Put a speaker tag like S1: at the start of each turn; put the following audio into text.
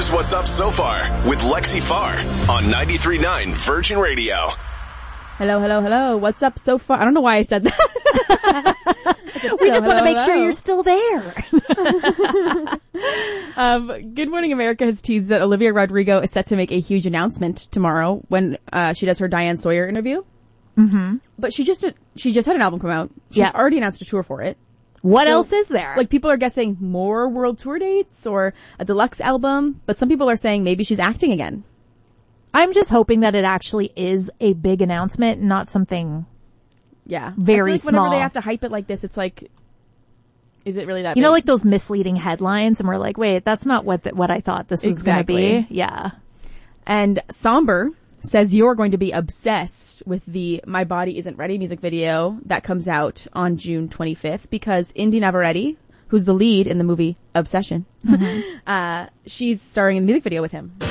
S1: Here's what's up so far with Lexi Farr on 93.9 Virgin Radio.
S2: Hello, hello, hello. What's up so far? I don't know why I said that.
S3: We just want to make sure you're still there.
S2: Good Morning America has teased that Olivia Rodrigo is set to make a huge announcement tomorrow when she does her Diane Sawyer interview.
S3: Mm-hmm.
S2: But she just had an album come out. She's already announced a tour for it.
S3: What else is there?
S2: Like, people are guessing more world tour dates or a deluxe album, but some people are saying maybe she's acting again.
S3: I'm just hoping that it actually is a big announcement, not something very small.
S2: Whenever they have to hype it like this, it's like, is it really that big?
S3: You know, like those misleading headlines, and we're like, wait, that's not what I thought this was going to be. Yeah.
S2: And Somber says you're going to be obsessed with the My Body Isn't Ready music video that comes out on June 25th because Indy Navarrete, who's the lead in the movie Obsession, she's starring in the music video with him.